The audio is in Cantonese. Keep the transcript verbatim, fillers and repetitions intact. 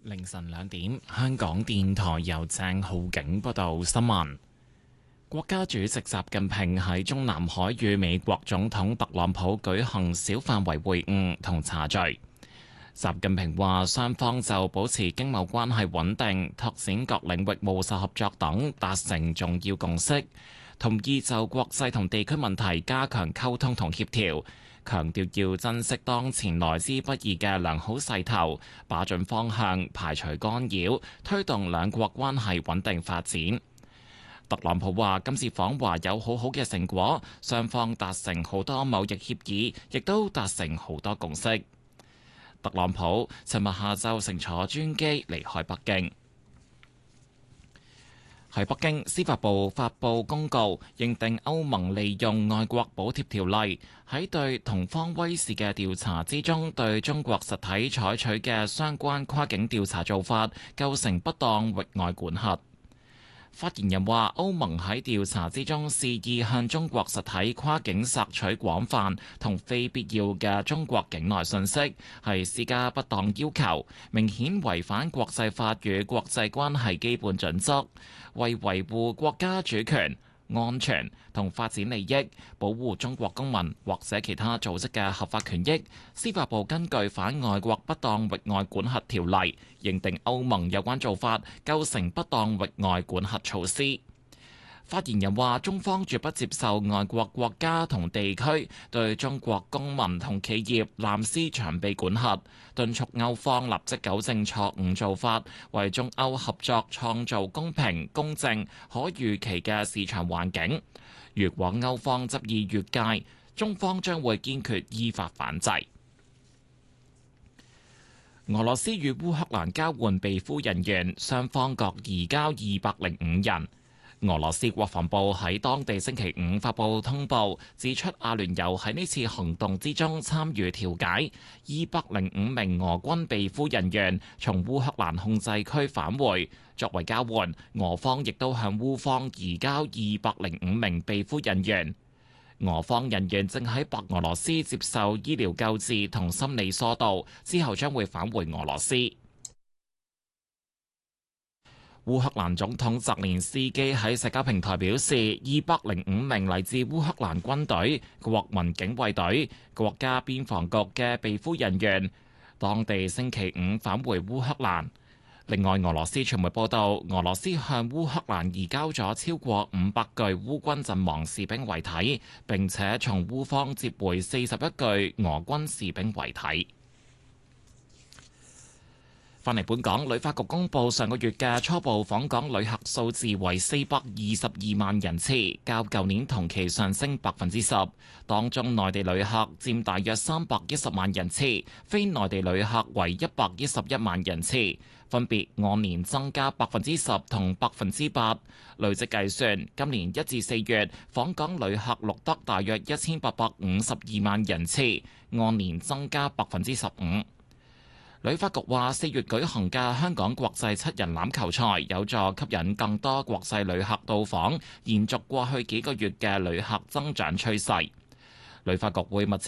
凌晨兩點，香港電台由鄭浩景報道新聞。國家主席習近平喺中南海與美國總統特朗普舉行小範圍會晤同茶敘。習近平話，雙方就保持經貿關係穩定、拓展各領域務實合作等達成重要共識，同意就國際同地區問題加強溝通同協調。強調要珍惜當前來之不易嘅良好勢頭，把準方向，排除干擾，推動兩國關係穩定發展。特朗普話：今次訪華有好好嘅成果，雙方達成好多貿易協議，亦都達成好多共識。特朗普尋日下晝乘坐專機離開北京。喺北京，司法部發布公告，認定歐盟利用外國補貼條例喺對同方威視嘅調查之中，對中國實體採取嘅相關跨境調查做法構成不當域外管轄。發言人話：歐盟喺調查之中肆意向中國實體跨境索取廣泛同非必要嘅中國境內信息，係施加不當要求，明顯違反國際法與國際關係基本準則，為維護國家主權、安全同發展利益，保護中國公民或者其他組織嘅合法權益，司法部根據反外國不當域外管轄條例，認定歐盟有關做法構成不當域外管轄措施。發言人話：中方絕不接受外國國家同地區對中國公民同企業濫施長臂管轄，敦促歐方立即糾正錯誤做法，為中歐合作創造公平、公正、可預期嘅市場環境。如果歐方執意越界，中方將會堅決依法反制。俄羅斯與烏克蘭交換被俘人員，雙方各移交二百零五人。俄羅斯國防部喺當地星期五發布通報，指出阿聯酋喺呢次行動之中參與調解，二百零五名俄軍被俘人員從烏克蘭控制區返回。作為交換，俄方亦都向烏方移交二百零五名被俘人員。俄方人員正喺白俄羅斯接受醫療救治同心理疏導，之後將會返回俄羅斯。烏克蘭總統澤連斯基喺社交平台表示，二百零五名嚟自烏克蘭軍隊、國民警衛隊、國家邊防局嘅被俘人員，當地星期五返回烏克蘭。另外，俄羅斯傳媒報道，俄羅斯向烏克蘭移交咗超過五百具烏軍陣亡士兵遺體，並且從烏方接回四十一具俄軍士兵遺體。返嚟本港，旅發局公布上個月嘅初步訪港旅客數字為四百二十二萬人次，較舊年同期上升百分之十。當中內地旅客佔大約三百一十萬人次，非內地旅客為一百一十一萬人次，分別按年增加百分之十同百分之八。累積計算，今年一至四月訪港旅客錄得大約一千八百五十二萬人次，按年增加百分之十五。旅發局話，四月舉行嘅香港國際七人欖球賽有助吸引更多國際旅客到訪，延續過去幾個月嘅旅客增長趨勢。旅發局會密切